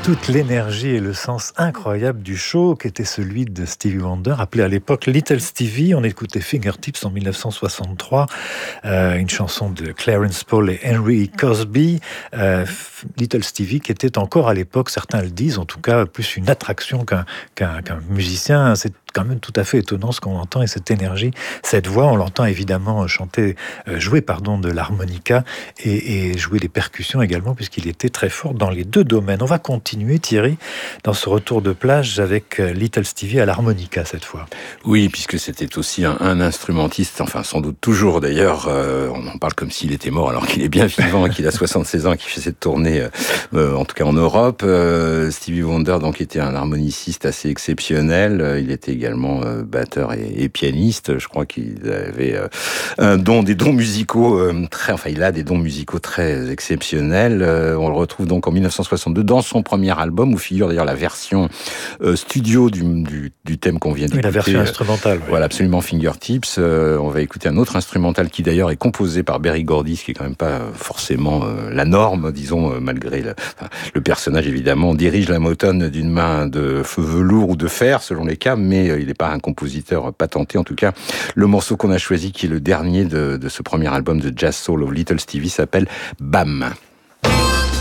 toute l'énergie et le sens incroyable du show qu'était celui de Stevie Wonder, appelé à l'époque Little Stevie. On écoutait Fingertips en 1963, une chanson de Clarence Paul et Henry Cosby. Little Stevie qui était encore à l'époque, certains le disent, en tout cas plus une attraction qu'un musicien. C'est quand même tout à fait étonnant ce qu'on entend et cette énergie, cette voix. On l'entend évidemment jouer de l'harmonica et jouer les percussions également, puisqu'il était très fort dans les deux domaines. On va continuer, Thierry, dans ce retour de plage avec Little Stevie à l'harmonica cette fois. Oui, puisque c'était aussi un instrumentiste, enfin sans doute toujours d'ailleurs, on en parle comme s'il était mort alors qu'il est bien vivant, qu'il a 76 ans, qu'il fait cette tournée, en tout cas en Europe. Stevie Wonder donc était un harmoniciste assez exceptionnel, il était également batteur et pianiste. Je crois qu'il avait des dons musicaux il a des dons musicaux très exceptionnels. On le retrouve donc en 1962 dans son premier album où figure d'ailleurs la version studio du thème qu'on vient d'écouter. Oui, la version instrumentale. Oui. Voilà, absolument, Fingertips. On va écouter un autre instrumental qui d'ailleurs est composé par Berry Gordy, ce qui est quand même pas forcément la norme, disons, malgré le personnage évidemment. On dirige la Motown d'une main de feu velours ou de fer selon les cas, mais il n'est pas un compositeur patenté. En tout cas, le morceau qu'on a choisi, qui est le dernier de ce premier album de Jazz Soul of Little Stevie, s'appelle Bam.